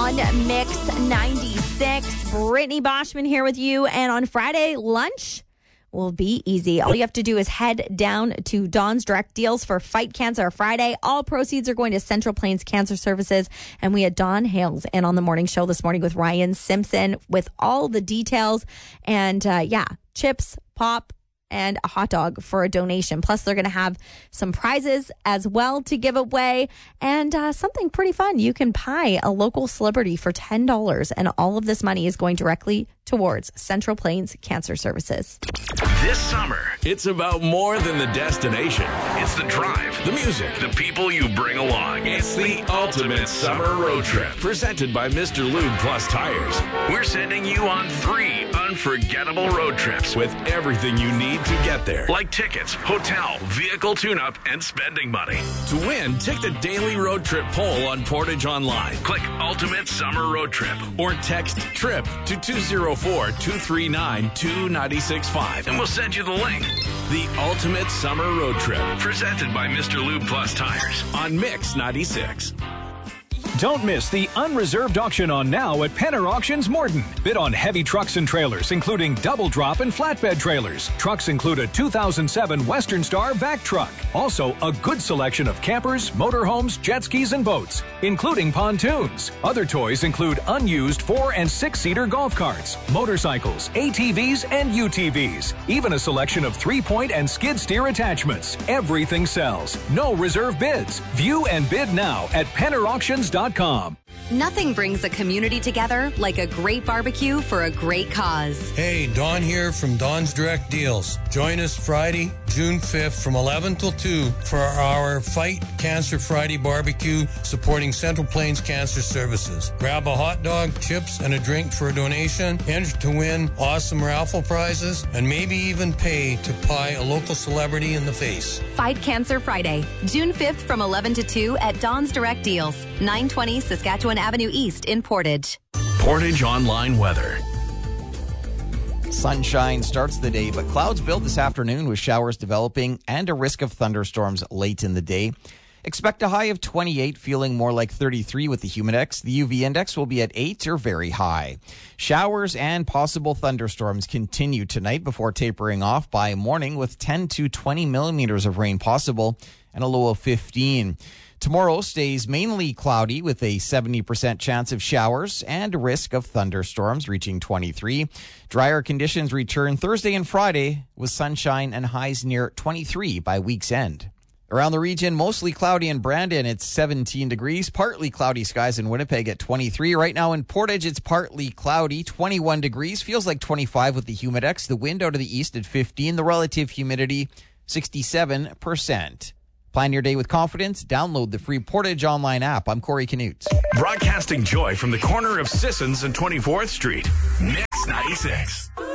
on Mix 96. Brittany Boschman here with you. And on Friday, lunch will be easy. All you have to do is head down to Dawn's Direct Deals for Fight Cancer Friday. All proceeds are going to Central Plains Cancer Services. And we had Dawn Hales in on the morning show this morning with Ryan Simpson with all the details. And chips, pop, and a hot dog for a donation. Plus, they're going to have some prizes as well to give away and something pretty fun. You can pie a local celebrity for $10, and all of this money is going directly towards Central Plains Cancer Services. This summer, it's about more than the destination. It's the drive, the music, the people you bring along. It's the ultimate summer road trip. Presented by Mr. Lube Plus Tires. We're sending you on 3 unforgettable road trips with everything you need to get there. Like tickets, hotel, vehicle tune-up, and spending money. To win, take the daily road trip poll on Portage Online. Click Ultimate Summer Road Trip or text TRIP to 204-239-2965 and we'll send you the link. The Ultimate Summer Road Trip, presented by Mr. Lube Plus Tires on Mix 96. Don't miss the unreserved auction on now at Penner Auctions Morton. Bid on heavy trucks and trailers, including double drop and flatbed trailers. Trucks include a 2007 Western Star vac truck. Also, a good selection of campers, motorhomes, jet skis, and boats, including pontoons. Other toys include unused 4- and 6-seater golf carts, motorcycles, ATVs, and UTVs. Even a selection of 3-point and skid steer attachments. Everything sells. No reserve bids. View and bid now at PennerAuctions.com. Nothing brings a community together like a great barbecue for a great cause. Hey, Don here from Dawn's Direct Deals. Join us Friday, June 5th from 11 till 2 for our Fight Cancer Friday barbecue supporting Central Plains Cancer Services. Grab a hot dog, chips, and a drink for a donation. Enter to win awesome raffle prizes and maybe even pay to pie a local celebrity in the face. Fight Cancer Friday, June 5th from 11 to 2 at Dawn's Direct Deals, 920 Saskatchewan Avenue East in Portage. Portage Online weather. Sunshine starts the day, but clouds build this afternoon with showers developing and a risk of thunderstorms late in the day. Expect a high of 28, feeling more like 33 with the Humidex. The UV index will be at 8 or very high. Showers and possible thunderstorms continue tonight before tapering off by morning with 10 to 20 millimeters of rain possible and a low of 15. Tomorrow stays mainly cloudy with a 70% chance of showers and a risk of thunderstorms reaching 23. Drier conditions return Thursday and Friday with sunshine and highs near 23 by week's end. Around the region, mostly cloudy in Brandon, it's 17 degrees. Partly cloudy skies in Winnipeg at 23. Right now in Portage, it's partly cloudy, 21 degrees. Feels like 25 with the Humidex. The wind out of the east at 15. The relative humidity, 67%. Plan your day with confidence. Download the free Portage Online app. I'm Corey Canutes. Broadcasting joy from the corner of Sissons and 24th Street. Mix 96.